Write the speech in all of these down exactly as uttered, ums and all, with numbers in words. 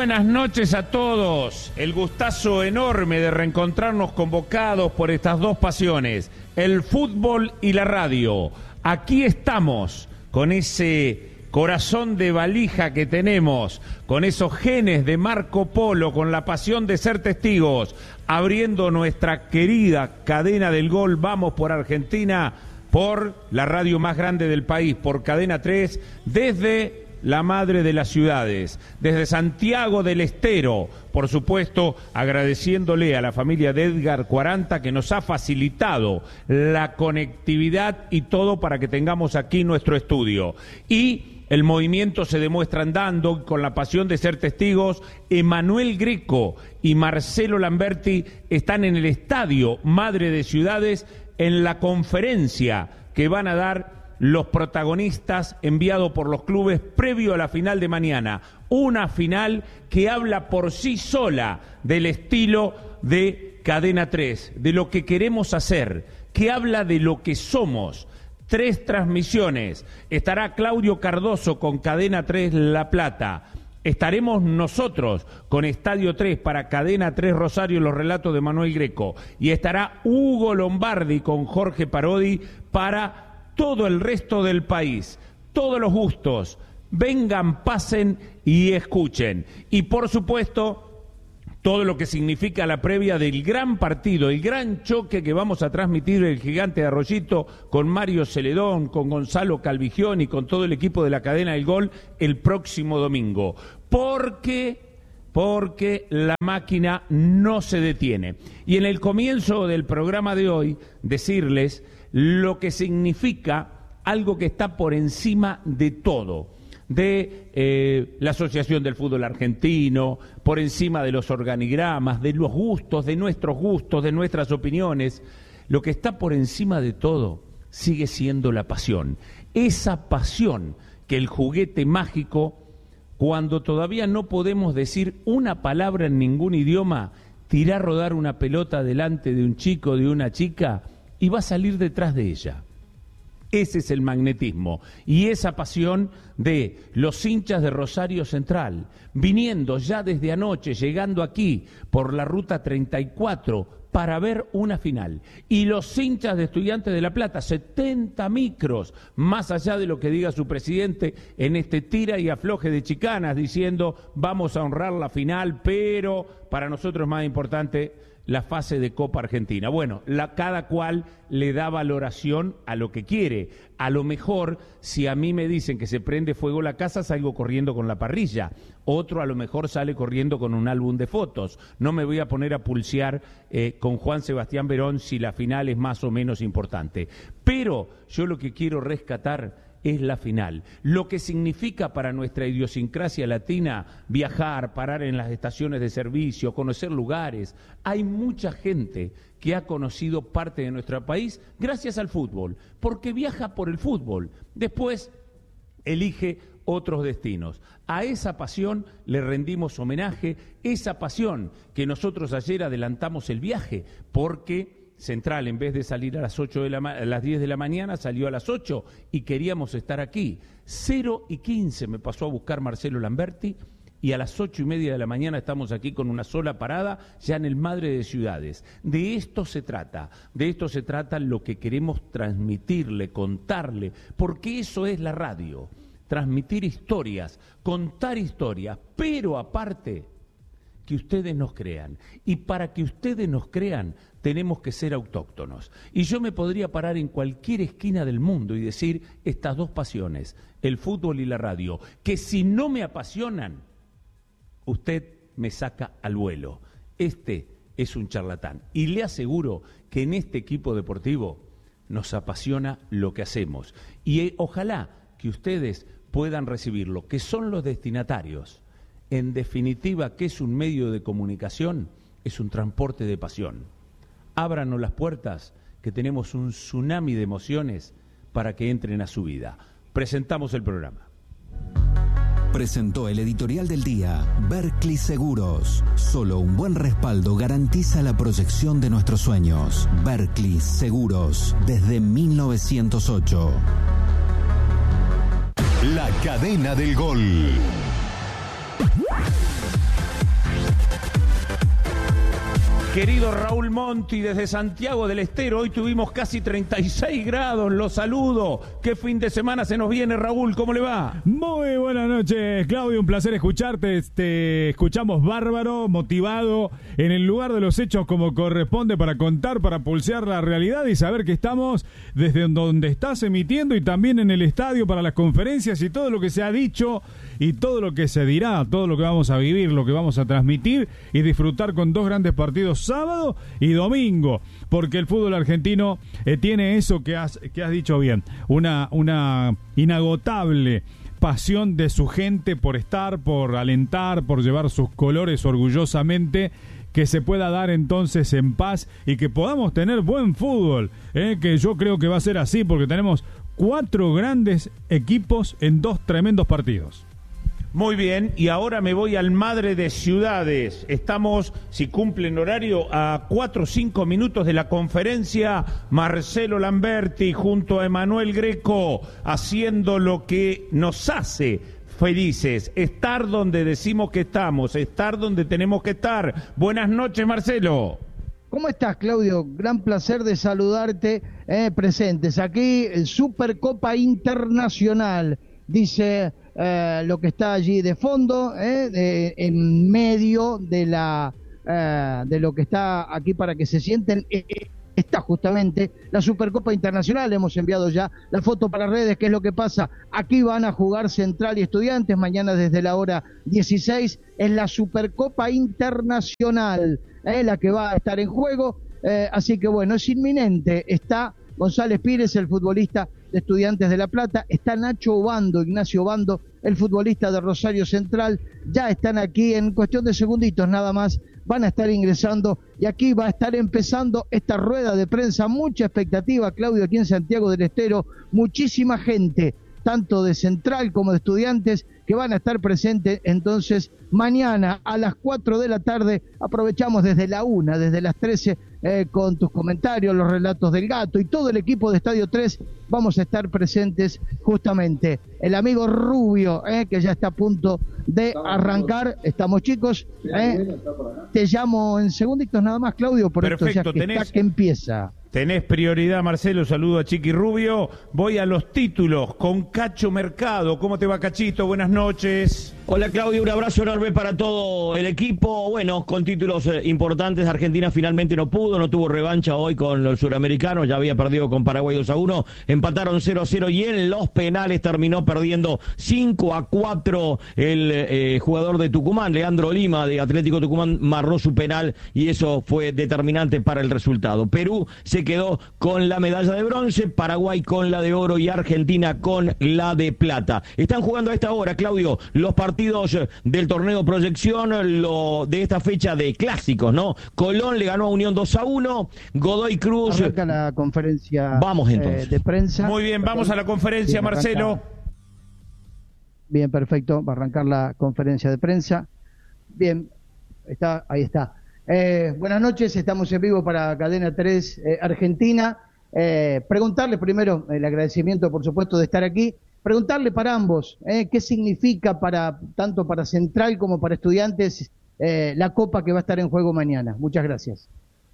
buenas noches a todos. El gustazo enorme de reencontrarnos convocados por estas dos pasiones, el fútbol y la radio. Aquí estamos con ese corazón de valija que tenemos, con esos genes de Marco Polo, con la pasión de ser testigos, abriendo nuestra querida cadena del gol. Vamos por Argentina, por la radio más grande del país, por Cadena tres, desde la madre de las ciudades, desde Santiago del Estero, por supuesto, agradeciéndole a la familia de Edgar Cuaranta que nos ha facilitado la conectividad y todo para que tengamos aquí nuestro estudio. Y el movimiento se demuestra andando con la pasión de ser testigos. Emanuel Greco y Marcelo Lamberti están en el estadio Madre de Ciudades en la conferencia que van a dar los protagonistas enviados por los clubes previo a la final de mañana. Una final que habla por sí sola del estilo de Cadena tres, de lo que queremos hacer, que habla de lo que somos. Tres transmisiones. Estará Claudio Cardoso con Cadena tres La Plata. Estaremos nosotros con Estadio tres para Cadena tres Rosario, los relatos de Manuel Greco. Y estará Hugo Lombardi con Jorge Parodi para todo el resto del país. Todos los gustos. Vengan, pasen y escuchen. Y por supuesto, todo lo que significa la previa del gran partido, el gran choque que vamos a transmitir el Gigante de Arroyito con Mario Celedón, con Gonzalo Calvigión y con todo el equipo de la Cadena del Gol el próximo domingo. Porque, porque la máquina no se detiene. Y en el comienzo del programa de hoy, decirles lo que significa algo que está por encima de todo, de eh, la Asociación del Fútbol Argentino, por encima de los organigramas, de los gustos, de nuestros gustos, de nuestras opiniones. Lo que está por encima de todo sigue siendo la pasión. Esa pasión que el juguete mágico, cuando todavía no podemos decir una palabra en ningún idioma, tira a rodar una pelota delante de un chico, de una chica, y va a salir detrás de ella. Ese es el magnetismo y esa pasión de los hinchas de Rosario Central, viniendo ya desde anoche, llegando aquí por la ruta treinta y cuatro para ver una final. Y los hinchas de Estudiantes de La Plata, setenta micros, más allá de lo que diga su presidente en este tira y afloje de chicanas, diciendo vamos a honrar la final, pero para nosotros es más importante la fase de Copa Argentina. Bueno, la, cada cual le da valoración a lo que quiere. A lo mejor, si a mí me dicen que se prende fuego la casa, salgo corriendo con la parrilla. Otro a lo mejor sale corriendo con un álbum de fotos. No me voy a poner a pulsear eh, con Juan Sebastián Verón si la final es más o menos importante. Pero yo lo que quiero rescatar es la final. Lo que significa para nuestra idiosincrasia latina viajar, parar en las estaciones de servicio, conocer lugares. Hay mucha gente que ha conocido parte de nuestro país gracias al fútbol, porque viaja por el fútbol. Después elige otros destinos. A esa pasión le rendimos homenaje, esa pasión que nosotros ayer adelantamos el viaje, porque Central, en vez de salir a las ocho de la ma- a las diez de la mañana, salió a las ocho y queríamos estar aquí. cero y quince me pasó a buscar Marcelo Lamberti y a las ocho y media de la mañana estamos aquí con una sola parada, ya en el Madre de Ciudades. De esto se trata, de esto se trata lo que queremos transmitirle, contarle, porque eso es la radio, transmitir historias, contar historias, pero aparte que ustedes nos crean. Y para que ustedes nos crean, tenemos que ser autóctonos. Y yo me podría parar en cualquier esquina del mundo y decir estas dos pasiones, el fútbol y la radio, que si no me apasionan, usted me saca al vuelo. Este es un charlatán. Y le aseguro que en este equipo deportivo nos apasiona lo que hacemos. Y eh, ojalá que ustedes puedan recibirlo, que son los destinatarios. En definitiva, ¿qué es un medio de comunicación? Es un transporte de pasión. Ábranos las puertas, que tenemos un tsunami de emociones para que entren a su vida. Presentamos el programa. Presentó el editorial del día Berkley Seguros. Solo un buen respaldo garantiza la proyección de nuestros sueños. Berkley Seguros, desde mil novecientos ocho. La cadena del gol. Querido Raúl Monti, desde Santiago del Estero, hoy tuvimos casi treinta y seis grados, los saludo. ¿Qué fin de semana se nos viene, Raúl? ¿Cómo le va? Muy buenas noches, Claudio, un placer escucharte. Te escuchamos bárbaro, motivado, en el lugar de los hechos como corresponde para contar, para pulsear la realidad y saber que estamos desde donde estás emitiendo y también en el estadio para las conferencias y todo lo que se ha dicho y todo lo que se dirá, todo lo que vamos a vivir, lo que vamos a transmitir y disfrutar con dos grandes partidos sábado y domingo, porque el fútbol argentino eh, tiene eso que has, que has dicho bien, una, una inagotable pasión de su gente por estar, por alentar, por llevar sus colores orgullosamente, que se pueda dar entonces en paz y que podamos tener buen fútbol, eh, que yo creo que va a ser así, porque tenemos cuatro grandes equipos en dos tremendos partidos. Muy bien, y ahora me voy al Madre de Ciudades. Estamos, si cumplen horario, a cuatro o cinco minutos de la conferencia. Marcelo Lamberti junto a Emanuel Greco, haciendo lo que nos hace felices, estar donde decimos que estamos, estar donde tenemos que estar. Buenas noches, Marcelo. ¿Cómo estás, Claudio? Gran placer de saludarte, eh, presentes aquí, el Supercopa Internacional, dice... Eh, lo que está allí de fondo, eh, de, en medio de la eh, de lo que está aquí para que se sienten, eh, está justamente la Supercopa Internacional. Hemos enviado ya la foto para redes. ¿Qué es lo que pasa? Aquí van a jugar Central y Estudiantes mañana desde la hora dieciséis. Es la Supercopa Internacional, eh, la que va a estar en juego, eh, así que bueno, es inminente. Está González Pires, el futbolista de Estudiantes de La Plata, está Nacho Obando, Ignacio Obando, el futbolista de Rosario Central, ya están aquí en cuestión de segunditos nada más, van a estar ingresando y aquí va a estar empezando esta rueda de prensa, mucha expectativa, Claudio, aquí en Santiago del Estero, muchísima gente, tanto de Central como de Estudiantes, que van a estar presentes entonces mañana a las cuatro de la tarde. Aprovechamos desde la una, desde las trece, eh, con tus comentarios, los relatos del Gato y todo el equipo de Estadio tres, vamos a estar presentes justamente. El amigo Rubio, eh, que ya está a punto de arrancar, estamos chicos, eh, te llamo en segunditos nada más, Claudio, por Perfecto, esto ya que tenés... está que empieza. Tenés prioridad, Marcelo. Saludo a Chiqui Rubio. Voy a los títulos con Cacho Mercado. ¿Cómo te va, Cachito? Buenas noches. Hola, Claudio. Un abrazo enorme para todo el equipo. Bueno, con títulos eh, importantes. Argentina finalmente no pudo, no tuvo revancha hoy con los suramericanos. Ya había perdido con Paraguay dos a uno. Empataron cero a cero y en los penales terminó perdiendo cinco a cuatro el eh, jugador de Tucumán, Leandro Lima, de Atlético Tucumán, marró su penal y eso fue determinante para el resultado. Perú se quedó con la medalla de bronce, Paraguay con la de oro y Argentina con la de plata. Están jugando a esta hora, Claudio, los partidos del torneo Proyección, lo de esta fecha de clásicos, ¿no? Colón le ganó a Unión dos a uno, Godoy Cruz... Arranca la conferencia vamos, entonces. Eh, de prensa. Muy bien, vamos a la conferencia, bien, Marcelo. Bien, perfecto, va a arrancar la conferencia de prensa. Bien, está, ahí está. Eh, buenas noches, estamos en vivo para Cadena tres eh, Argentina. Eh, preguntarle primero, el agradecimiento por supuesto de estar aquí, preguntarle para ambos, eh, qué significa para tanto para Central como para Estudiantes eh, la Copa que va a estar en juego mañana. Muchas gracias.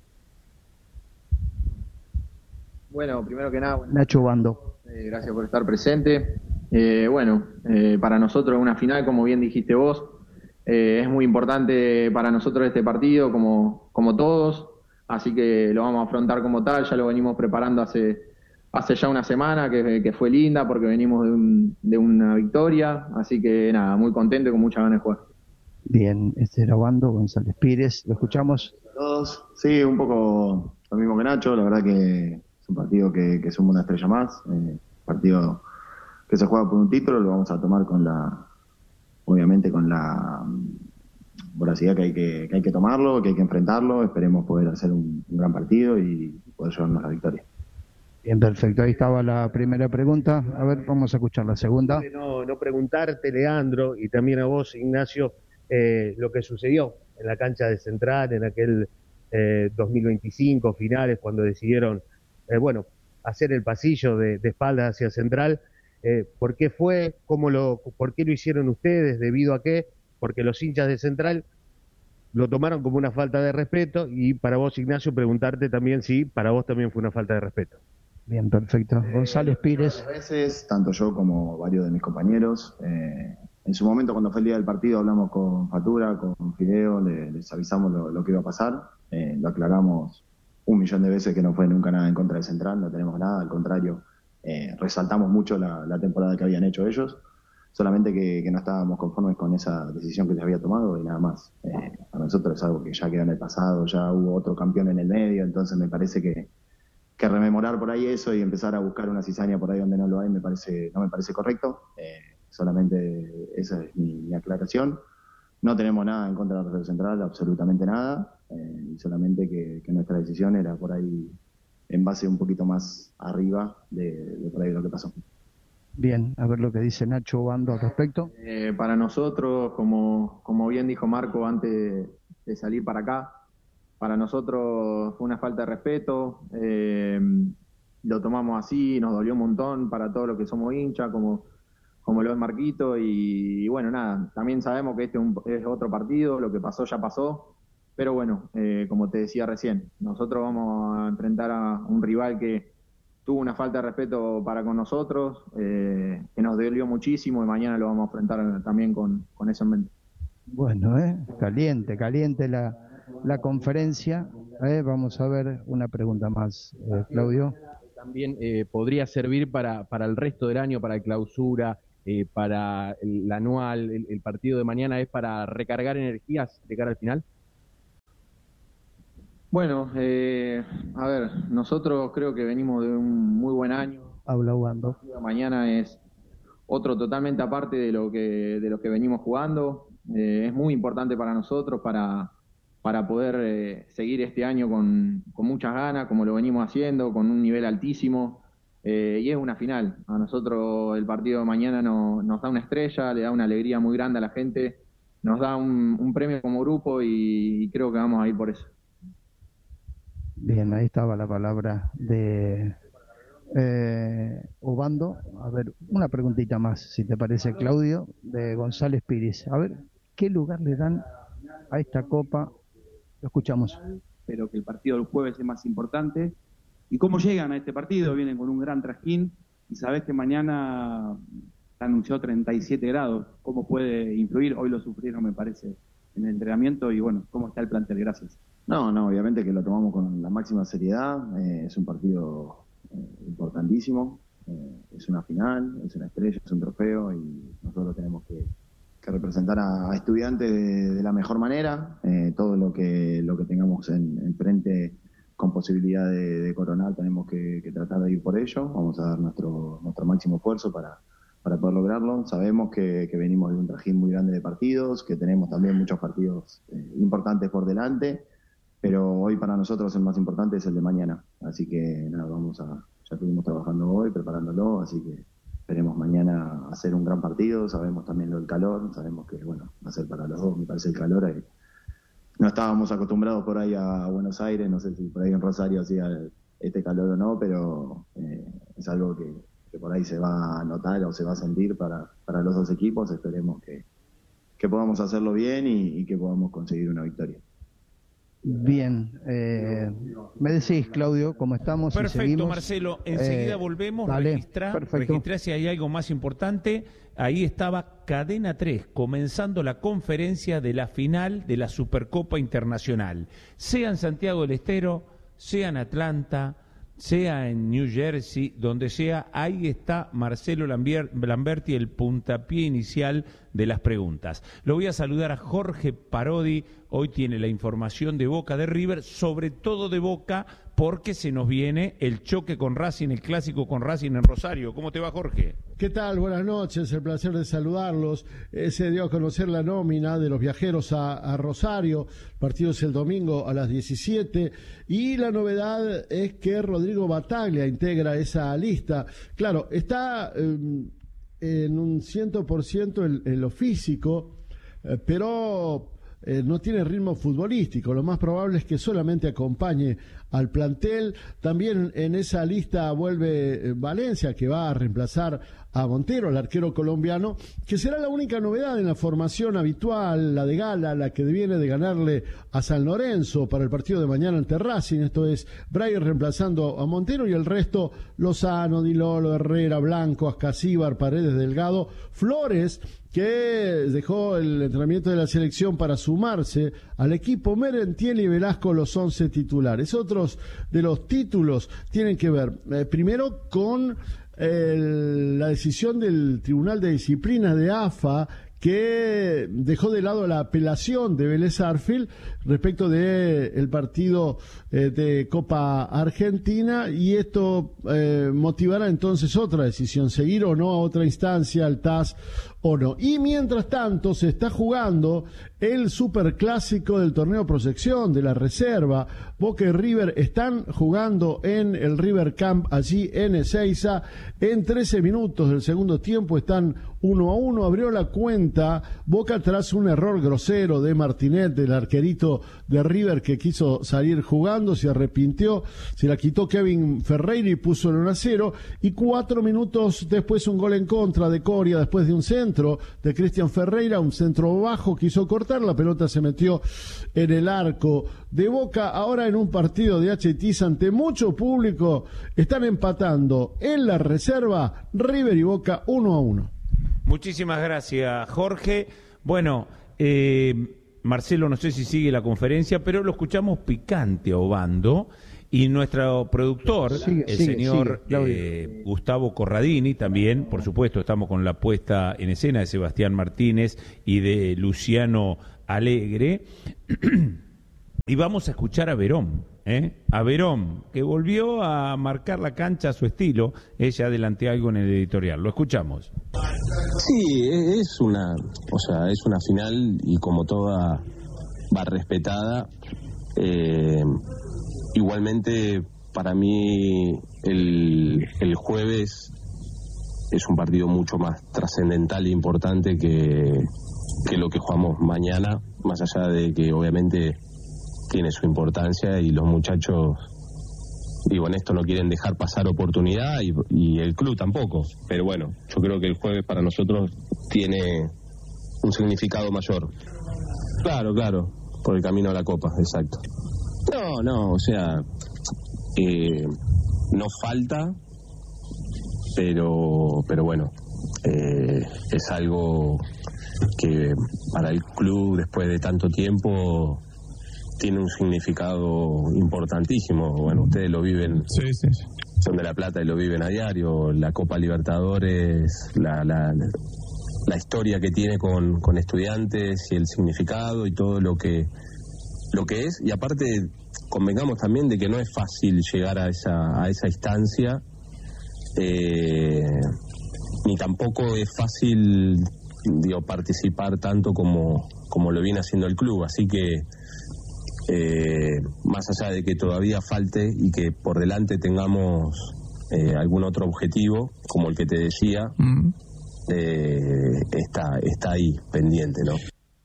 Bueno, primero que nada, bueno, Nacho Obando. Eh, gracias por estar presente. Eh, bueno, eh, para nosotros una final, como bien dijiste vos, Eh, es muy importante para nosotros este partido, como, como todos, así que lo vamos a afrontar como tal. Ya lo venimos preparando hace, hace ya una semana, que, que fue linda porque venimos de, un, de una victoria, así que nada, muy contento y con muchas ganas de jugar. Bien, este era Obando, González Pires, lo escuchamos. Todos, sí, un poco lo mismo que Nacho, la verdad que es un partido que, que suma una estrella más, eh, partido que se juega por un título, lo vamos a tomar con la... obviamente con la voracidad que hay que, que hay que tomarlo, que hay que enfrentarlo, esperemos poder hacer un, un gran partido y poder llevarnos la victoria. Bien, perfecto, ahí estaba la primera pregunta, a ver, vamos a escuchar la segunda. No, no preguntarte, Leandro, y también a vos, Ignacio, eh, lo que sucedió en la cancha de Central, en aquel eh, dos mil veinticinco, finales, cuando decidieron, eh, bueno, hacer el pasillo de, de espaldas hacia Central. Eh, ¿Por qué fue? ¿Cómo lo, ¿Por qué lo hicieron ustedes? ¿Debido a qué? Porque los hinchas de Central lo tomaron como una falta de respeto, y para vos, Ignacio, preguntarte también si para vos también fue una falta de respeto. Bien, perfecto. González Pires. A veces, tanto yo como varios de mis compañeros, eh, en su momento cuando fue el día del partido hablamos con Fatura, con Fideo, le, les avisamos lo, lo que iba a pasar, eh, lo aclaramos un millón de veces que no fue nunca nada en contra de Central, no tenemos nada, al contrario, eh, resaltamos mucho la, la temporada que habían hecho ellos, solamente que, que no estábamos conformes con esa decisión que se había tomado y nada más. Eh, a nosotros es algo que ya quedó en el pasado, ya hubo otro campeón en el medio, entonces me parece que que rememorar por ahí eso y empezar a buscar una cizaña por ahí donde no lo hay me parece no me parece correcto. Eh, solamente esa es mi, mi aclaración. No tenemos nada en contra de la Rosario Central, absolutamente nada, eh, y solamente que, que nuestra decisión era por ahí en base un poquito más arriba de, de por ahí de lo que pasó. Bien, a ver lo que dice Nacho Obando al respecto. Eh, para nosotros, como, como bien dijo Marco antes de salir para acá, para nosotros fue una falta de respeto, eh, lo tomamos así, nos dolió un montón para todos los que somos hinchas, como, como lo es Marquito, y, y bueno, nada, también sabemos que este es, un, es otro partido, lo que pasó ya pasó, pero bueno, eh, como te decía recién, nosotros vamos a enfrentar a un rival que tuvo una falta de respeto para con nosotros, eh, que nos dolió muchísimo, y mañana lo vamos a enfrentar también con, con eso en mente. Bueno, eh, caliente, caliente la... la conferencia. Eh, vamos a ver una pregunta más, eh, Claudio. También eh, podría servir para, para el resto del año, para el clausura, eh, para el, el anual, el, el partido de mañana, ¿es para recargar energías de cara al final? Bueno, eh, a ver, nosotros creo que venimos de un muy buen año. Habla Ubando. Mañana es otro totalmente aparte de lo que, de lo que venimos jugando. Eh, es muy importante para nosotros, para... para poder eh, seguir este año con, con muchas ganas, como lo venimos haciendo, con un nivel altísimo, eh, y es una final. A nosotros el partido de mañana no, nos da una estrella, le da una alegría muy grande a la gente, nos da un, un premio como grupo, y, y creo que vamos a ir por eso. Bien, ahí estaba la palabra de eh, Obando. A ver, una preguntita más, si te parece, Claudio, de González Pires. A ver, ¿qué lugar le dan a esta copa? Lo escuchamos. Pero que el partido del jueves es más importante. ¿Y cómo llegan a este partido? Vienen con un gran trajín y sabés que mañana está anunciado treinta y siete grados. ¿Cómo puede influir? Hoy lo sufrieron, me parece, en el entrenamiento. Y bueno, ¿cómo está el plantel? Gracias. No, no, obviamente que lo tomamos con la máxima seriedad. Eh, es un partido eh, importantísimo. Eh, es una final, es una estrella, es un trofeo, y nosotros tenemos que que representar a, a estudiantes de, de la mejor manera, eh, todo lo que lo que tengamos en, en frente con posibilidad de, de coronar tenemos que, que tratar de ir por ello, vamos a dar nuestro nuestro máximo esfuerzo para, para poder lograrlo. Sabemos que, que venimos de un trajín muy grande de partidos, que tenemos también muchos partidos eh, importantes por delante, pero hoy para nosotros el más importante es el de mañana, así que nada, vamos a, ya estuvimos trabajando hoy, preparándolo, así que esperemos mañana hacer un gran partido. Sabemos también lo del calor, sabemos que, bueno, va a ser para los dos, me parece, el calor. Ahí. No estábamos acostumbrados por ahí a Buenos Aires, no sé si por ahí en Rosario hacía este calor o no, pero eh, es algo que, que por ahí se va a notar o se va a sentir para, para los dos equipos. Esperemos que, que podamos hacerlo bien y, y que podamos conseguir una victoria. Bien, eh, me decís, Claudio, cómo estamos. Perfecto, y seguimos. Marcelo, enseguida eh, volvemos, dale, registrar, registrar si hay algo más importante. Ahí estaba Cadena tres, comenzando la conferencia de la final de la Supercopa Internacional. Sea en Santiago del Estero, sea en Atlanta, sea en New Jersey, donde sea, ahí está Marcelo Lamberti, el puntapié inicial de las preguntas. Lo voy a saludar a Jorge Parodi, hoy tiene la información de Boca de River, sobre todo de Boca, porque se nos viene el choque con Racing, el clásico con Racing en Rosario. ¿Cómo te va, Jorge? ¿Qué tal? Buenas noches, el placer de saludarlos. Eh, se dio a conocer la nómina de los viajeros a, a Rosario, el partido es el domingo a las diecisiete, y la novedad es que Rodrigo Bataglia integra esa lista. Claro, está eh, en un cien por ciento en, en lo físico, eh, pero... Eh, no tiene ritmo futbolístico, lo más probable es que solamente acompañe al plantel. También en esa lista vuelve Valencia, que va a reemplazar a Montero, el arquero colombiano, que será la única novedad en la formación habitual, la de gala, la que viene de ganarle a San Lorenzo para el partido de mañana ante Racing. Esto es Breyer reemplazando a Montero y el resto Lozano, Di Lolo, Herrera, Blanco, Ascasíbar, Paredes, Delgado, Flores, que dejó el entrenamiento de la selección para sumarse al equipo, Merentiel y Velasco los once titulares. Otros de los títulos tienen que ver eh, primero con el, la decisión del Tribunal de Disciplina de A F A, que dejó de lado la apelación de Vélez Sarsfield respecto de el partido eh, de Copa Argentina, y esto eh, motivará entonces otra decisión, seguir o no a otra instancia, al T A S o no. Y mientras tanto se está jugando el superclásico del torneo Proyección de la Reserva. Boca y River están jugando en el River Camp allí en Ezeiza. En trece minutos del segundo tiempo están uno a uno. Abrió la cuenta Boca tras un error grosero de Martinet, del arquerito de River, que quiso salir jugando, se arrepintió, se la quitó Kevin Ferreira y puso el uno a cero. Y cuatro minutos después un gol en contra de Coria después de un centro de Cristian Ferreira, un centro bajo, quiso cortar, la pelota se metió en el arco de Boca. Ahora en un partido de H T S ante mucho público están empatando en la Reserva River y Boca uno a uno. Muchísimas gracias, Jorge. Bueno, eh, Marcelo, no sé si sigue la conferencia, pero lo escuchamos picante a Obando. Y nuestro productor, sigue, el sigue, señor sigue, eh, Gustavo Corradini, también, por supuesto, estamos con la puesta en escena de Sebastián Martínez y de Luciano Alegre. Y vamos a escuchar a Verón, ¿eh? A Verón, que volvió a marcar la cancha a su estilo. Ella adelanté algo en el editorial. Lo escuchamos. Sí, es una, o sea, es una final y como toda va respetada. Eh, igualmente, para mí el, el jueves es un partido mucho más trascendental e importante que, que lo que jugamos mañana, más allá de que obviamente tiene su importancia y los muchachos, digo, en esto no quieren dejar pasar oportunidad y, y el club tampoco, pero bueno, yo creo que el jueves para nosotros tiene un significado mayor. Claro, claro, por el camino a la Copa, exacto. No, no, o sea, eh, no falta, pero, pero bueno, eh, es algo que para el club después de tanto tiempo tiene un significado importantísimo. Bueno, ustedes lo viven, sí, sí. Son de La Plata y lo viven a diario. La Copa Libertadores, la, la, la historia que tiene con, con Estudiantes y el significado y todo lo que lo que es, y aparte convengamos también de que no es fácil llegar a esa a esa instancia, eh, ni tampoco es fácil, digo, participar tanto como como lo viene haciendo el club, así que eh, más allá de que todavía falte y que por delante tengamos eh, algún otro objetivo como el que te decía, mm. eh, está está ahí pendiente, ¿no?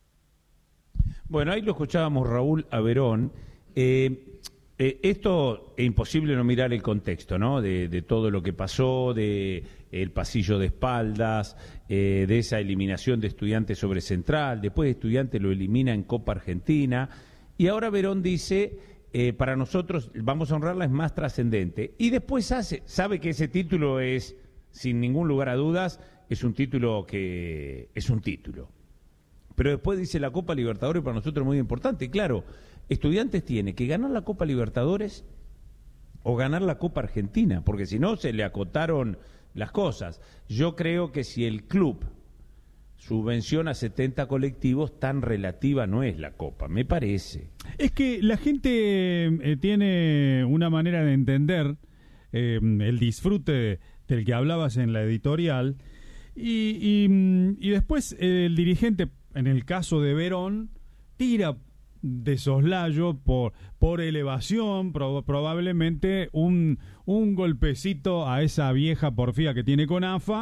Bueno, ahí lo escuchábamos, Raúl, a Verón. Eh, eh, esto es imposible no mirar el contexto, ¿no? De, de todo lo que pasó, de el pasillo de espaldas, eh, de esa eliminación de Estudiantes sobre Central, después Estudiantes lo elimina en Copa Argentina, y ahora Verón dice, eh, para nosotros, vamos a honrarla, es más trascendente. Y después hace, sabe que ese título es, sin ningún lugar a dudas, es un título que es un título. Pero después dice la Copa Libertadores para nosotros es muy importante. Claro, Estudiantes tiene que ganar la Copa Libertadores o ganar la Copa Argentina, porque si no se le acotaron las cosas. Yo creo que si el club subvenciona setenta colectivos, tan relativa no es la Copa, me parece. Es que la gente eh, tiene una manera de entender eh, el disfrute del que hablabas en la editorial y, y, y después eh, el dirigente, en el caso de Verón, tira de soslayo por, por elevación, pro, probablemente un, un golpecito a esa vieja porfía que tiene con A F A,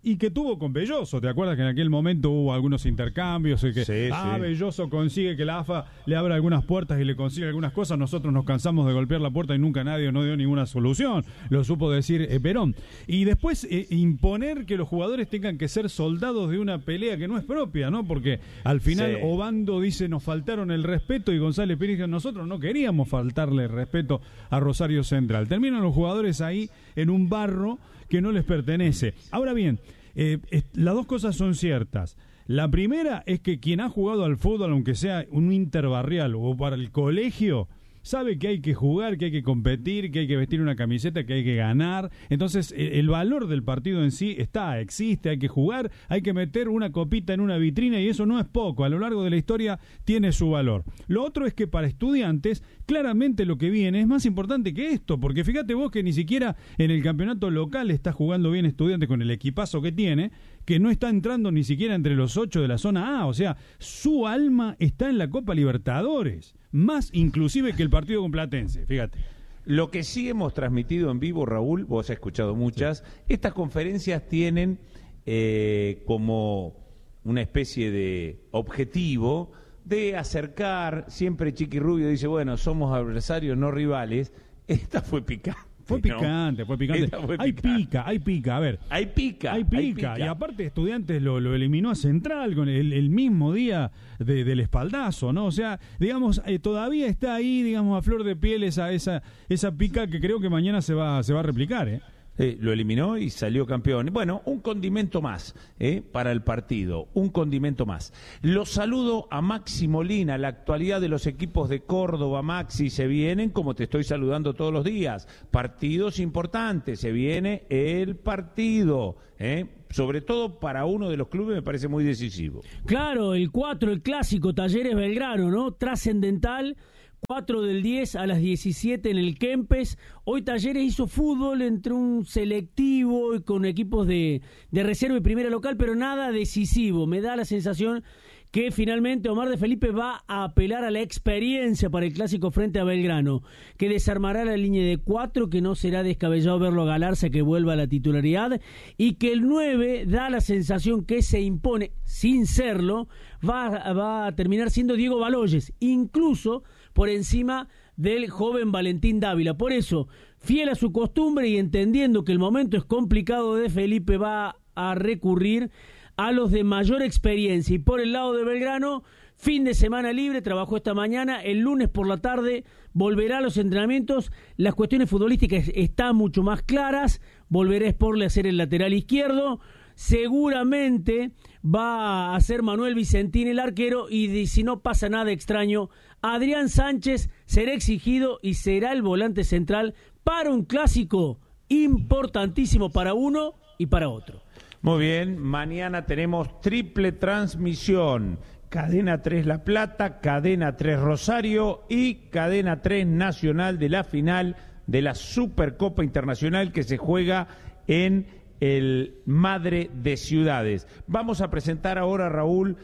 y que tuvo con Belloso. ¿Te acuerdas que en aquel momento hubo algunos intercambios y que sí, ah, sí. Belloso consigue que la A F A le abra algunas puertas y le consigue algunas cosas? Nosotros nos cansamos de golpear la puerta y nunca nadie nos dio ninguna solución. Lo supo decir eh, Perón. Y después eh, imponer que los jugadores tengan que ser soldados de una pelea que no es propia, ¿no? Porque al final sí. Obando dice nos faltaron el respeto y González Pires dice nosotros no queríamos faltarle el respeto a Rosario Central. Terminan los jugadores ahí en un barro que no les pertenece. Ahora bien, eh, eh, las dos cosas son ciertas. La primera es que quien ha jugado al fútbol, aunque sea un interbarrial o para el colegio, sabe que hay que jugar, que hay que competir, que hay que vestir una camiseta, que hay que ganar. Entonces, el, el valor del partido en sí está, existe, hay que jugar, hay que meter una copita en una vitrina y eso no es poco. A lo largo de la historia tiene su valor. Lo otro es que para estudiantes, claramente lo que viene es más importante que esto, porque fíjate vos que ni siquiera en el campeonato local está jugando bien Estudiantes con el equipazo que tiene, que no está entrando ni siquiera entre los ocho de la zona A. O sea, su alma está en la Copa Libertadores, más inclusive que el partido con Platense, fíjate. Lo que sí hemos transmitido en vivo, Raúl, vos has escuchado muchas, sí. Estas conferencias tienen eh, como una especie de objetivo de acercar, siempre Chiqui Rubio dice, bueno, somos adversarios, no rivales. Esta fue picante. Fue picante, ¿no? fue picante. Fue hay picante. pica, hay pica, a ver. Hay pica. Hay pica. Hay pica. Y aparte Estudiantes lo, lo eliminó a Central con el, el mismo día de, del espaldazo, ¿no? O sea, digamos, eh, todavía está ahí, digamos, a flor de piel esa, esa, esa pica que creo que mañana se va, se va a replicar, ¿eh? Eh, lo eliminó y salió campeón. Bueno, un condimento más eh, para el partido, un condimento más. Lo saludo a Maxi Molina, la actualidad de los equipos de Córdoba. Maxi, se vienen, como te estoy saludando todos los días, partidos importantes, se viene el partido, eh, sobre todo para uno de los clubes me parece muy decisivo. Claro, el cuatro, el clásico, Talleres Belgrano, ¿no? Trascendental. cuatro del diez a las diecisiete en el Kempes. Hoy Talleres hizo fútbol entre un selectivo y con equipos de, de reserva y primera local, pero nada decisivo. Me da la sensación que finalmente Omar de Felipe va a apelar a la experiencia para el clásico frente a Belgrano, que desarmará la línea de cuatro, que no será descabellado verlo a Galarza que vuelva a la titularidad, y que el nueve da la sensación que se impone, sin serlo, va, va a terminar siendo Diego Baloyes, incluso por encima del joven Valentín Dávila. Por eso, fiel a su costumbre y entendiendo que el momento es complicado de Felipe, va a recurrir a los de mayor experiencia. Y por el lado de Belgrano, fin de semana libre, trabajó esta mañana, el lunes por la tarde volverá a los entrenamientos. Las cuestiones futbolísticas están mucho más claras, volverá Sporle a ser el lateral izquierdo, seguramente va a ser Manuel Vicentín el arquero, y si no pasa nada extraño, Adrián Sánchez será exigido y será el volante central para un clásico importantísimo para uno y para otro. Muy bien, mañana tenemos triple transmisión. Cadena tres La Plata, Cadena tres Rosario y Cadena tres Nacional de la final de la Supercopa Internacional que se juega en el Madre de Ciudades. Vamos a presentar ahora, Raúl,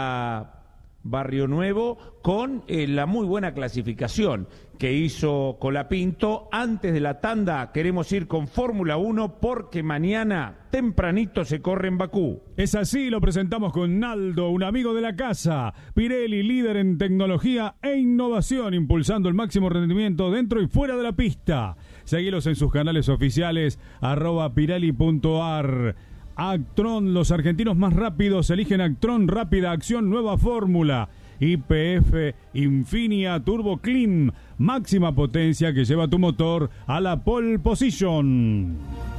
a Barrio Nuevo con eh, la muy buena clasificación que hizo Colapinto. Antes de la tanda queremos ir con Fórmula uno porque mañana tempranito se corre en Bakú. Es así, lo presentamos con Naldo, un amigo de la casa. Pirelli, líder en tecnología e innovación, impulsando el máximo rendimiento dentro y fuera de la pista. Seguilos en sus canales oficiales, arroba pirelli punto ar. Actron, los argentinos más rápidos eligen Actron, rápida acción, nueva fórmula. Y P F Infinia Turbo Clean, máxima potencia que lleva tu motor a la pole position.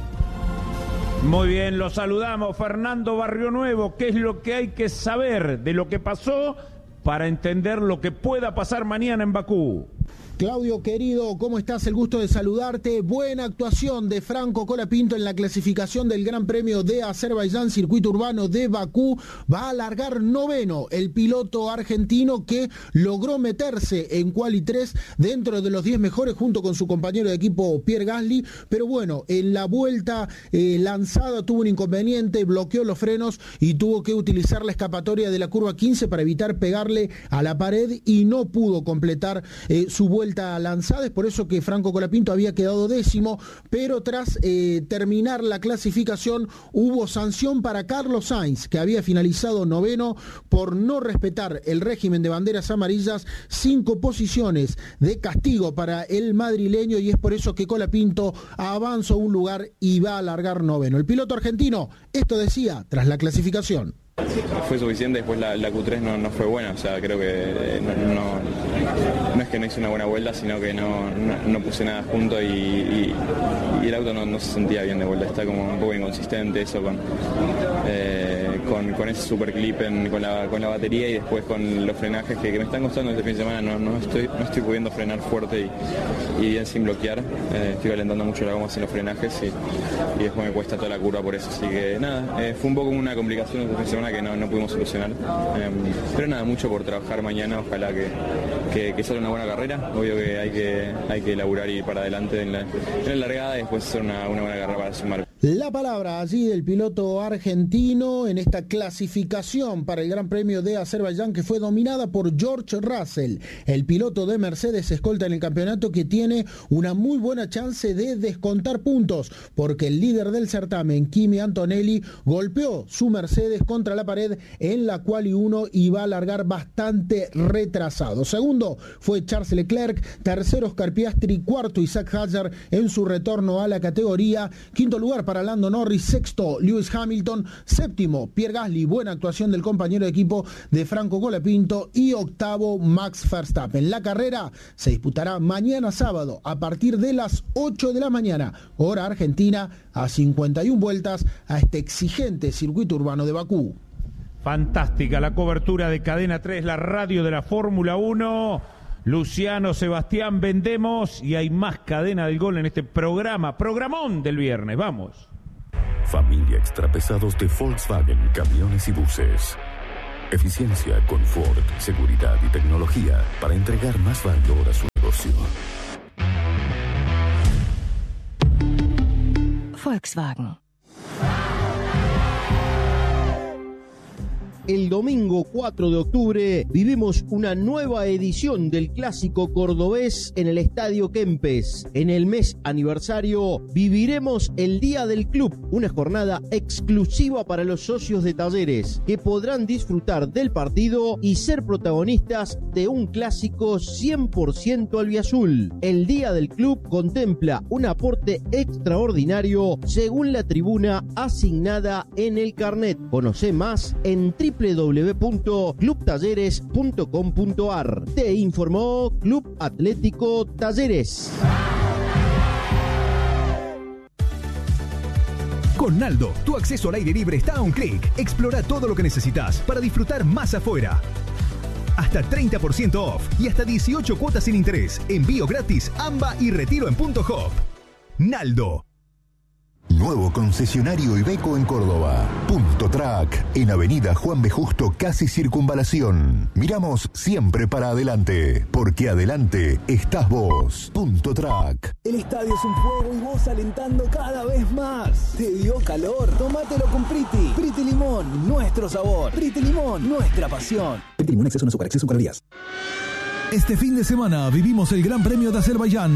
Muy bien, lo saludamos, Fernando Barrio Nuevo. ¿Qué es lo que hay que saber de lo que pasó para entender lo que pueda pasar mañana en Bakú? Claudio, querido, ¿cómo estás? El gusto de saludarte. Buena actuación de Franco Colapinto en la clasificación del Gran Premio de Azerbaiyán, circuito urbano de Bakú. Va a largar noveno el piloto argentino que logró meterse en Quali tres dentro de los diez mejores junto con su compañero de equipo Pierre Gasly. Pero bueno, en la vuelta eh, lanzada tuvo un inconveniente, bloqueó los frenos y tuvo que utilizar la escapatoria de la curva quince para evitar pegarle a la pared y no pudo completar eh, su vuelta lanzada, es por eso que Franco Colapinto había quedado décimo, pero tras eh, terminar la clasificación hubo sanción para Carlos Sainz, que había finalizado noveno por no respetar el régimen de banderas amarillas, cinco posiciones de castigo para el madrileño, y es por eso que Colapinto avanza un lugar y va a largar noveno. El piloto argentino, esto decía tras la clasificación. Fue suficiente, después la, la Q tres no, no fue buena, o sea, creo que no, no, no es que no hice una buena vuelta, sino que no, no, no puse nada junto y, y, y el auto no, no se sentía bien de vuelta, está como un poco inconsistente eso con, eh, con, con ese super clip en, con, la, con la batería y después con los frenajes que, que me están costando este fin de semana, no, no, estoy, no estoy pudiendo frenar fuerte y, y bien sin bloquear, eh, estoy calentando mucho la goma sin los frenajes y, y después me cuesta toda la curva por eso, así que nada, eh, fue un poco una complicación este fin de semana que no, no pudimos solucionar, eh, pero nada, mucho por trabajar mañana, ojalá que, que, que salga una buena carrera, obvio que hay que, hay que laburar y ir para adelante en la, en la largada y después hacer una, una buena carrera para sumar. La palabra allí del piloto argentino en esta clasificación para el Gran Premio de Azerbaiyán, que fue dominada por George Russell, el piloto de Mercedes escolta en el campeonato, que tiene una muy buena chance de descontar puntos, porque el líder del certamen, Kimi Antonelli, golpeó su Mercedes contra la pared en la quali uno y va a largar bastante retrasado. Segundo fue Charles Leclerc, tercero Oscar Piastri, cuarto Isaac Hadjar en su retorno a la categoría, quinto lugar para Para Lando Norris, sexto Lewis Hamilton, séptimo Pierre Gasly, buena actuación del compañero de equipo de Franco Colapinto, y octavo Max Verstappen. La carrera se disputará mañana sábado a partir de las ocho de la mañana, hora argentina, a cincuenta y una vueltas a este exigente circuito urbano de Bakú. Fantástica la cobertura de Cadena tres, la radio de la Fórmula uno. Luciano, Sebastián, vendemos y hay más Cadena del Gol en este programa, programón del viernes, vamos. Familia Extrapesados de Volkswagen, camiones y buses. Eficiencia, confort, seguridad y tecnología para entregar más valor a su negocio. Volkswagen. El domingo cuatro de octubre vivimos una nueva edición del Clásico Cordobés en el Estadio Kempes. En el mes aniversario viviremos el Día del Club, una jornada exclusiva para los socios de Talleres, que podrán disfrutar del partido y ser protagonistas de un clásico cien por ciento albiazul. El Día del Club contempla un aporte extraordinario según la tribuna asignada en el carnet. Conoce más en doble u doble u doble u punto club talleres punto com punto a r. Te informó Club Atlético Talleres. Con Naldo, tu acceso al aire libre está a un clic. Explora todo lo que necesitas para disfrutar más afuera. Hasta treinta por ciento off y hasta dieciocho cuotas sin interés. Envío gratis, AMBA y retiro en Punto Hop. Naldo. Nuevo concesionario Iveco en Córdoba. Punto Track, en Avenida Juan B. Justo, casi Circunvalación. Miramos siempre para adelante, porque adelante estás vos. Punto Track. El estadio es un fuego y vos alentando cada vez más. ¿Te dio calor? Tómatelo con Priti. Priti Limón, nuestro sabor. Priti Limón, nuestra pasión. Priti Limón, exceso no azúcar, exceso calorías. Este fin de semana vivimos el Gran Premio de Azerbaiyán.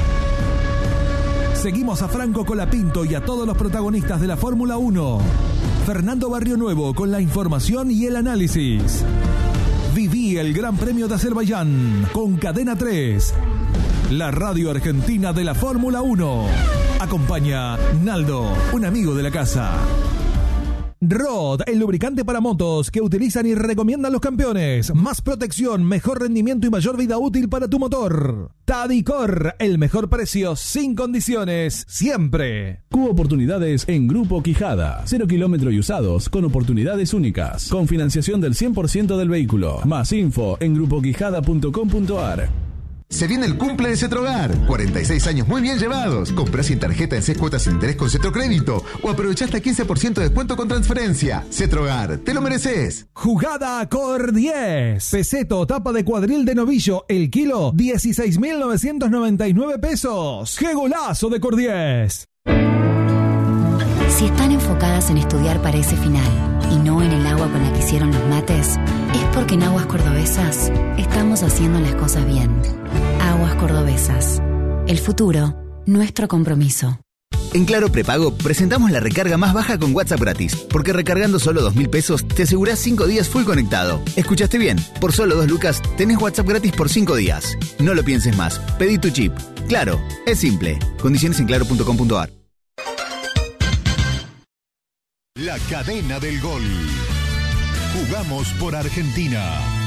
Seguimos a Franco Colapinto y a todos los protagonistas de la Fórmula uno. Fernando Barrionuevo con la información y el análisis. Viví el Gran Premio de Azerbaiyán con Cadena tres, la radio argentina de la Fórmula uno. Acompaña Naldo, un amigo de la casa. Rod, el lubricante para motos que utilizan y recomiendan los campeones. Más protección, mejor rendimiento y mayor vida útil para tu motor. Tadicor, el mejor precio sin condiciones, siempre. Cubo oportunidades en Grupo Quijada. Cero kilómetro y usados con oportunidades únicas. Con financiación del cien por ciento del vehículo. Más info en grupo quijada punto com punto a r. Se viene el cumple de Cetrogar. cuarenta y seis años muy bien llevados. Comprá sin tarjeta en seis cuotas sin interés con Cetrocrédito. O aprovechá hasta quince por ciento de descuento con transferencia. Cetrogar, te lo mereces. Jugada Cor diez. Peseto, tapa de cuadril de novillo. El kilo, dieciséis mil novecientos noventa y nueve pesos. ¡Qué golazo de Cor diez! Si están enfocadas en estudiar para ese final y no en el agua con la que hicieron los mates, es porque en Aguas Cordobesas estamos haciendo las cosas bien. Agua todas cordobesas. El futuro, nuestro compromiso. En Claro Prepago presentamos la recarga más baja con WhatsApp gratis, porque recargando solo dos mil pesos te asegurás cinco días full conectado. ¿Escuchaste bien? Por solo dos lucas tenés WhatsApp gratis por cinco días. No lo pienses más, pedí tu chip. Claro, es simple. Condiciones en claro punto com punto a r. La cadena del gol. Jugamos por Argentina.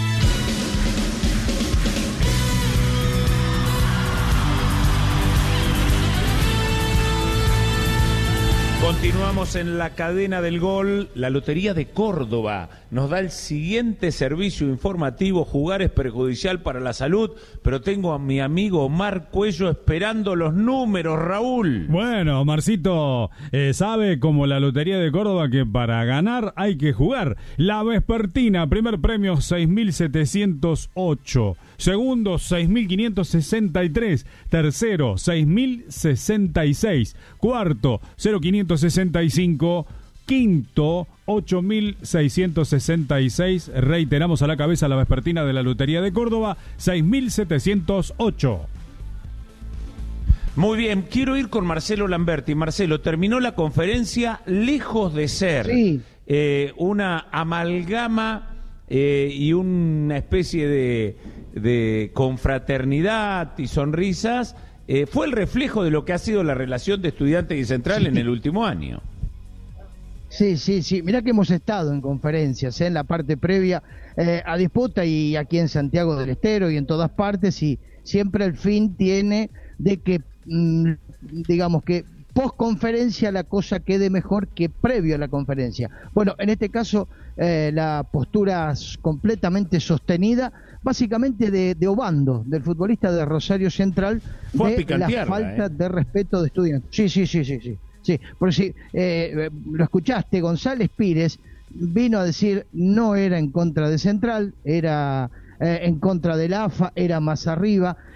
Continuamos en la cadena del gol. La Lotería de Córdoba nos da el siguiente servicio informativo. Jugar es perjudicial para la salud, pero tengo a mi amigo Omar Cuello esperando los números, Raúl. Bueno, Marcito eh, sabe, como la Lotería de Córdoba, que para ganar hay que jugar. La Vespertina, primer premio seis mil setecientos ocho. Segundo, seis mil quinientos sesenta y tres. Tercero, seis mil sesenta y seis. Cuarto, cero mil quinientos sesenta y cinco. Quinto, ocho mil seiscientos sesenta y seis. Reiteramos, a la cabeza la Vespertina de la Lotería de Córdoba, seis mil setecientos ocho. Muy bien, quiero ir con Marcelo Lamberti. Marcelo, terminó la conferencia lejos de ser sí. eh, una amalgama eh, y una especie de, de confraternidad y sonrisas. Eh, fue el reflejo de lo que ha sido la relación de Estudiantes y Central sí. en el último año. Sí, sí, sí. Mirá que hemos estado en conferencias, ¿eh? En la parte previa eh, a disputa y aquí en Santiago del Estero y en todas partes, y siempre el fin tiene de que, mmm, digamos que post conferencia la cosa quede mejor que previo a la conferencia. Bueno, en este caso eh, la postura completamente sostenida, básicamente de, de Obando, del futbolista de Rosario Central, Fue de la falta eh. de respeto de Estudiantes. Sí, sí, sí, sí, sí. Sí, por si eh, lo escuchaste, González Pires vino a decir no era en contra de Central, era eh, en contra del A F A, era más arriba,